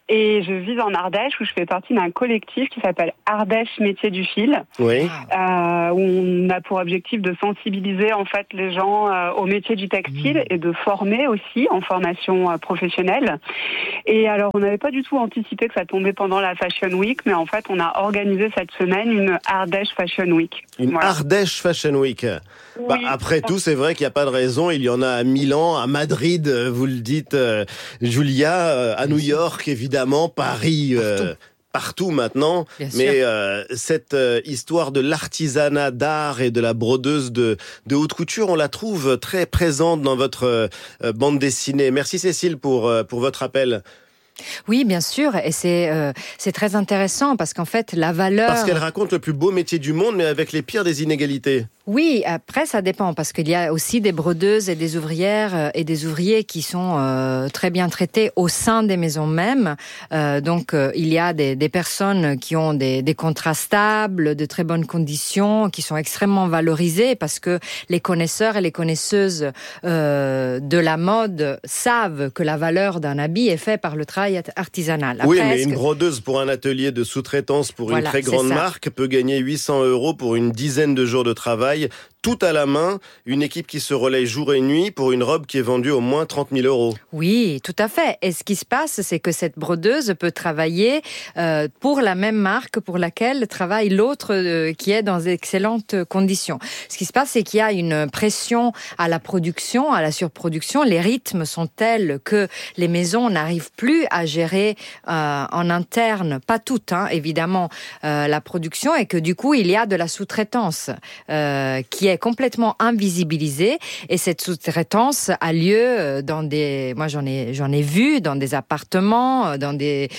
Et je vis en Ardèche où je fais partie d'un collectif qui s'appelle Ardèche Métier du Fil. Oui. Euh, où on a pour objectif de sensibiliser en fait les gens euh, au métier du textile et de former aussi en formation euh, professionnelle. Et alors on n'avait pas du tout anticipé que ça tombait pendant la Fashion Week, mais en fait on a organisé cette semaine une Ardèche Fashion Week. Une voilà. Ardèche Fashion Week. Oui. Bah, après tout, c'est vrai qu'il n'y a pas de raison. Il y en a à Milan, à Madrid, vous le dites, euh, Julia, euh, à New York, évidemment, Paris. Euh, partout maintenant, Bien mais euh, cette euh, histoire de l'artisanat d'art et de la brodeuse de, de haute couture, on la trouve très présente dans votre euh, bande dessinée. Merci Cécile pour, euh, pour votre appel. Oui, bien sûr, et c'est euh, c'est très intéressant parce qu'en fait, la valeur... Parce qu'elle raconte le plus beau métier du monde, mais avec les pires des inégalités. Oui, après, ça dépend, parce qu'il y a aussi des brodeuses et des ouvrières et des ouvriers qui sont euh, très bien traités au sein des maisons mêmes. Euh, donc, euh, il y a des, des personnes qui ont des, des contrats stables, de très bonnes conditions, qui sont extrêmement valorisées, parce que les connaisseurs et les connaisseuses euh, de la mode savent que la valeur d'un habit est faite par le travail artisanal. Après, oui, mais une que... brodeuse pour un atelier de sous-traitance pour voilà, une très grande marque peut gagner huit cents euros pour une dizaine de jours de travail, tout à la main, une équipe qui se relaye jour et nuit pour une robe qui est vendue au moins trente mille euros. Oui, tout à fait. Et ce qui se passe, c'est que cette brodeuse peut travailler euh, pour la même marque pour laquelle travaille l'autre euh, qui est dans d'excellentes conditions. Ce qui se passe, c'est qu'il y a une pression à la production, à la surproduction. Les rythmes sont tels que les maisons n'arrivent plus à gérer euh, en interne, pas toutes, hein, évidemment, euh, la production, et que du coup, il y a de la sous-traitance euh, qui est complètement invisibilisée, et cette sous-traitance a lieu dans des, moi j'en ai j'en ai vu dans des appartements, dans des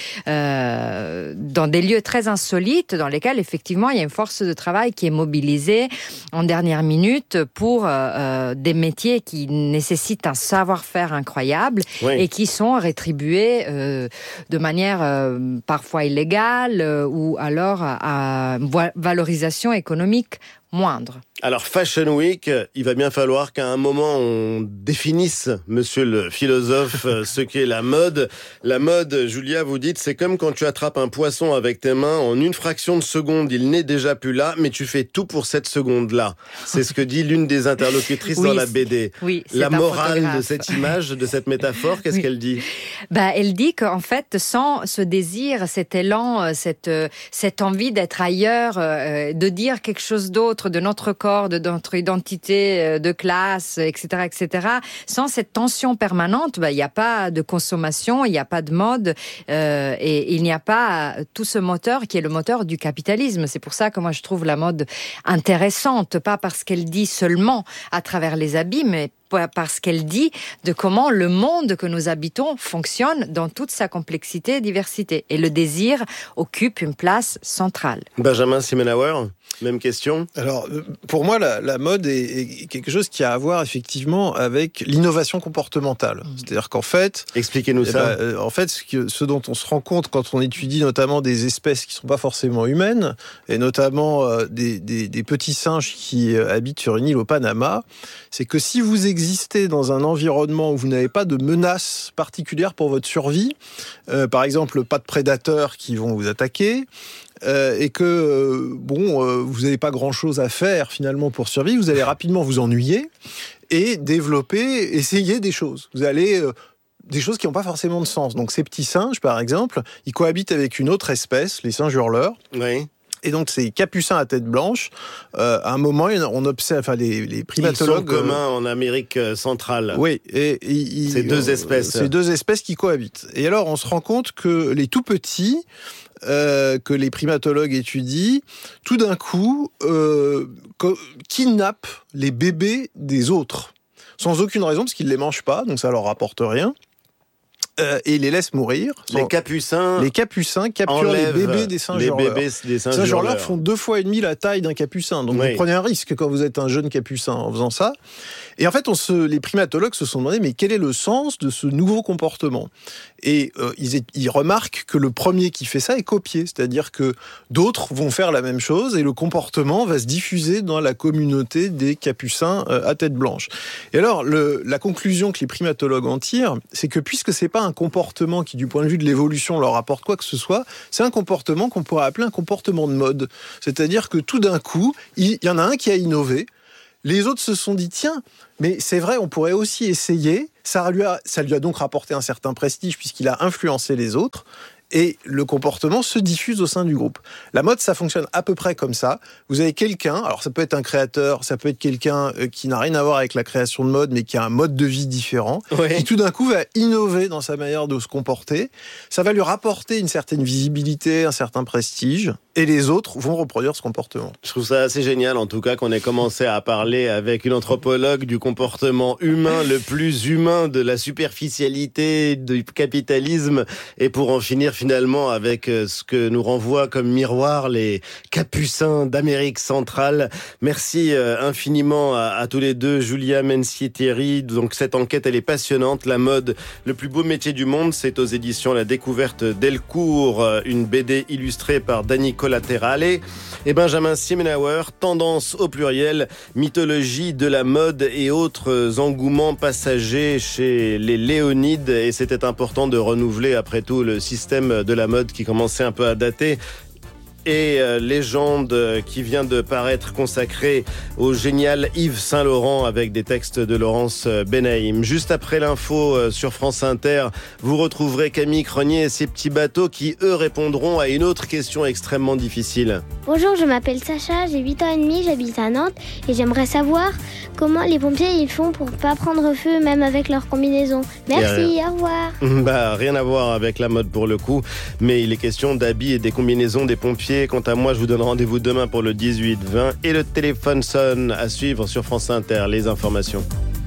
euh, dans des lieux très insolites dans lesquels effectivement il y a une force de travail qui est mobilisée en dernière minute pour euh, des métiers qui nécessitent un savoir-faire incroyable, oui, et qui sont rétribués euh, de manière euh, parfois illégale euh, ou alors à, à valorisation économique moindre. Alors, Fashion Week, il va bien falloir qu'à un moment, on définisse, monsieur le philosophe, ce qu'est la mode. La mode, Julia, vous dites, c'est comme quand tu attrapes un poisson avec tes mains, en une fraction de seconde, il n'est déjà plus là, mais tu fais tout pour cette seconde-là. C'est ce que dit l'une des interlocutrices oui, dans la B D. Oui, la morale de cette image, de cette métaphore, qu'est-ce oui. qu'elle dit ? Bah, elle dit qu'en fait, sans ce désir, cet élan, cette, cette envie d'être ailleurs, de dire quelque chose d'autre de notre corps, de notre identité de classe, et cetera, et cetera. Sans cette tension permanente, bah, il n'y a pas de consommation, il n'y a pas de mode, euh, et il n'y a pas tout ce moteur qui est le moteur du capitalisme. C'est pour ça que moi je trouve la mode intéressante, pas parce qu'elle dit seulement à travers les habits, mais parce qu'elle dit de comment le monde que nous habitons fonctionne dans toute sa complexité et diversité. Et le désir occupe une place centrale. Benjamin Simenauer, même question. Alors, pour moi, la, la mode est, est quelque chose qui a à voir effectivement avec l'innovation comportementale. Mmh. C'est-à-dire qu'en fait... Expliquez-nous eh ça. Ben, en fait, ce, que, ce dont on se rend compte quand on étudie notamment des espèces qui ne sont pas forcément humaines, et notamment euh, des, des, des petits singes qui euh, habitent sur une île au Panama, c'est que si vous existez dans un environnement où vous n'avez pas de menaces particulières pour votre survie, euh, par exemple pas de prédateurs qui vont vous attaquer, euh, et que euh, bon, euh, vous n'avez pas grand-chose à faire finalement pour survivre, vous allez rapidement vous ennuyer et développer, essayer des choses. Vous allez... Euh, des choses qui n'ont pas forcément de sens. Donc ces petits singes, par exemple, ils cohabitent avec une autre espèce, les singes hurleurs. Oui. Et donc ces capucins à tête blanche, euh, à un moment, on observe, enfin les, les primatologues... Ils sont communs en Amérique centrale. Oui. Et, et, et ces deux espèces. Ces deux espèces qui cohabitent. Et alors, on se rend compte que les tout petits, euh, que les primatologues étudient, tout d'un coup, euh, kidnappent les bébés des autres. Sans aucune raison, parce qu'ils ne les mangent pas, donc ça leur rapporte rien. Euh, et les laisse mourir. Les capucins, les capucins capturent les bébés des singes hurleurs. Les bébés des singes hurleurs font deux fois et demi la taille d'un capucin. Donc oui, vous prenez un risque quand vous êtes un jeune capucin en faisant ça. Et en fait, on se, les primatologues se sont demandé, mais quel est le sens de ce nouveau comportement ? Et euh, ils, ils remarquent que le premier qui fait ça est copié, c'est-à-dire que d'autres vont faire la même chose et le comportement va se diffuser dans la communauté des capucins euh, à tête blanche. Et alors, le, la conclusion que les primatologues en tirent, c'est que puisque c'est pas un comportement qui, du point de vue de l'évolution, leur apporte quoi que ce soit, c'est un comportement qu'on pourrait appeler un comportement de mode. C'est-à-dire que tout d'un coup, il y en a un qui a innové, les autres se sont dit, tiens, mais c'est vrai, on pourrait aussi essayer. Ça lui a, ça lui a donc rapporté un certain prestige puisqu'il a influencé les autres. Et le comportement se diffuse au sein du groupe. La mode, ça fonctionne à peu près comme ça. Vous avez quelqu'un, alors ça peut être un créateur, ça peut être quelqu'un qui n'a rien à voir avec la création de mode, mais qui a un mode de vie différent, ouais. qui tout d'un coup va innover dans sa manière de se comporter. Ça va lui rapporter une certaine visibilité, un certain prestige, et les autres vont reproduire ce comportement. Je trouve ça assez génial, en tout cas, qu'on ait commencé à parler avec une anthropologue du comportement humain, le plus humain de la superficialité, du capitalisme, et pour en finir finalement avec ce que nous renvoie comme miroir les capucins d'Amérique centrale. Merci infiniment à, à tous les deux, Julia Mencier-Thierry. Donc cette enquête, elle est passionnante. La mode, le plus beau métier du monde, c'est aux éditions La Découverte Delcourt, une B D illustrée par Dani Collaterale et Benjamin Siemenauer. Tendance au pluriel, mythologie de la mode et autres engouements passagers chez les Léonides. Et c'était important de renouveler après tout le système de la mode qui commençait un peu à dater. Et euh, légende qui vient de paraître consacrée au génial Yves Saint-Laurent avec des textes de Laurence Benaïm. Juste après l'info euh, sur France Inter, vous retrouverez Camille Cronier et ses petits bateaux qui, eux, répondront à une autre question extrêmement difficile. Bonjour, je m'appelle Sacha, j'ai huit ans et demi, j'habite à Nantes et j'aimerais savoir comment les pompiers ils font pour pas prendre feu même avec leur combinaison. Merci, au revoir. Bah, rien à voir avec la mode pour le coup, mais il est question d'habits et des combinaisons des pompiers. Quant à moi, je vous donne rendez-vous demain pour le dix-huit vingt et le téléphone sonne. À suivre sur France Inter, les informations.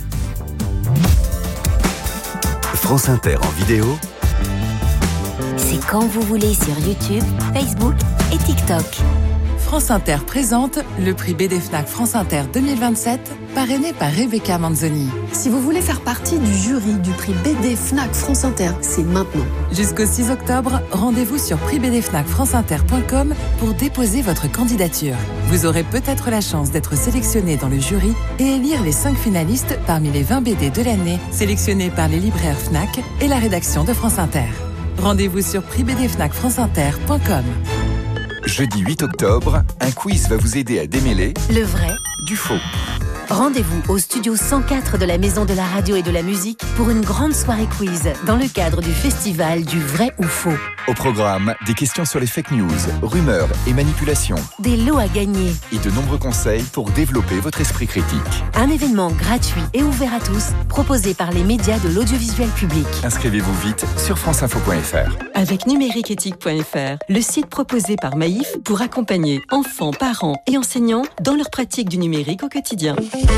France Inter en vidéo. C'est quand vous voulez sur YouTube, Facebook et TikTok. France Inter présente le prix B D Fnac France Inter deux mille vingt-sept, parrainé par Rebecca Manzoni. Si vous voulez faire partie du jury du prix B D Fnac France Inter, c'est maintenant. Jusqu'au six octobre, rendez-vous sur prix b d fnac france inter point com pour déposer votre candidature. Vous aurez peut-être la chance d'être sélectionné dans le jury et élire les cinq finalistes parmi les vingt B D de l'année, sélectionnés par les libraires Fnac et la rédaction de France Inter. Rendez-vous sur prix b d fnac france inter point com. Jeudi huit octobre, un quiz va vous aider à démêler le vrai du faux. Rendez-vous au studio cent quatre de la Maison de la Radio et de la Musique pour une grande soirée quiz dans le cadre du festival du vrai ou faux. Au programme, des questions sur les fake news, rumeurs et manipulations. Des lots à gagner. Et de nombreux conseils pour développer votre esprit critique. Un événement gratuit et ouvert à tous, proposé par les médias de l'audiovisuel public. Inscrivez-vous vite sur franceinfo point f r. Avec numériqueéthique point f r, le site proposé par Maïf pour accompagner enfants, parents et enseignants dans leur pratique du numérique au quotidien.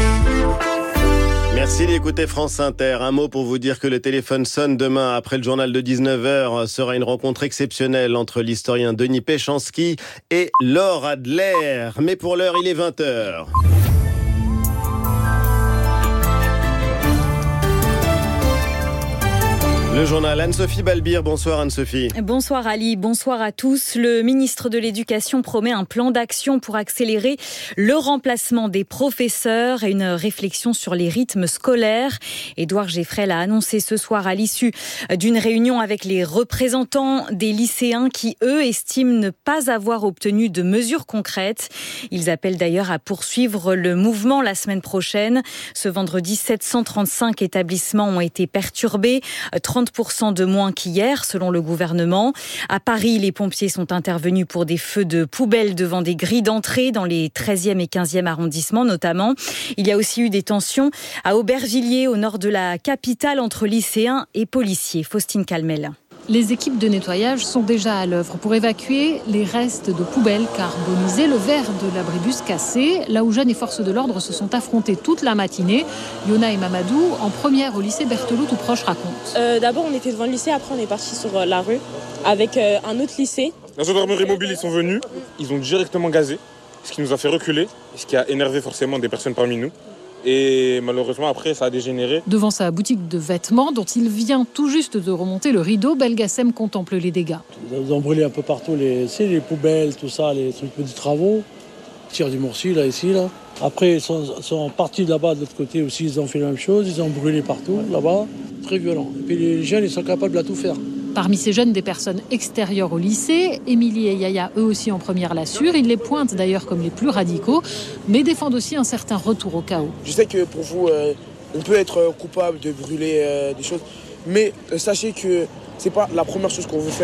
Merci d'écouter France Inter. Un mot pour vous dire que le téléphone sonne demain après le journal de dix-neuf heures. Sera une rencontre exceptionnelle entre l'historien Denis Péchanski et Laure Adler. Mais pour l'heure, il est vingt heures. Le journal Anne-Sophie Balbir. Bonsoir Anne-Sophie. Bonsoir Ali, bonsoir à tous. Le ministre de l'Éducation promet un plan d'action pour accélérer le remplacement des professeurs et une réflexion sur les rythmes scolaires. Édouard Geffrel a annoncé ce soir à l'issue d'une réunion avec les représentants des lycéens qui, eux, estiment ne pas avoir obtenu de mesures concrètes. Ils appellent d'ailleurs à poursuivre le mouvement la semaine prochaine. Ce vendredi, sept cent trente-cinq établissements ont été perturbés, trente pour cent de moins qu'hier, selon le gouvernement. À Paris, les pompiers sont intervenus pour des feux de poubelles devant des grilles d'entrée dans les treizième et quinzième arrondissements, notamment. Il y a aussi eu des tensions à Aubervilliers, au nord de la capitale, entre lycéens et policiers. Faustine Calmel. Les équipes de nettoyage sont déjà à l'œuvre pour évacuer les restes de poubelles carbonisées, le verre de l'abribus cassé, là où jeunes et forces de l'ordre se sont affrontés toute la matinée. Yona et Mamadou, en première au lycée Berthelot, tout proche, racontent. Euh, d'abord, on était devant le lycée, après on est parti sur euh, la rue avec euh, un autre lycée. La gendarmerie mobile, ils sont venus, ils ont directement gazé, ce qui nous a fait reculer, ce qui a énervé forcément des personnes parmi nous. Et malheureusement, après, ça a dégénéré. Devant sa boutique de vêtements, dont il vient tout juste de remonter le rideau, Belgacem contemple les dégâts. Ils ont brûlé un peu partout les, les poubelles, tout ça, les trucs de travaux. Tir du Mourcy, là, ici, là. Après, ils sont, sont partis là-bas, de l'autre côté aussi, ils ont fait la même chose. Ils ont brûlé partout, là-bas. Très violent. Et puis les jeunes, ils sont capables de tout faire. Parmi ces jeunes, des personnes extérieures au lycée. Émilie et Yaya, eux aussi en première, l'assurent. Ils les pointent d'ailleurs comme les plus radicaux, mais défendent aussi un certain retour au chaos. Je sais que pour vous, euh, on peut être coupable de brûler euh, des choses, mais euh, sachez que c'est pas la première chose qu'on vous fait.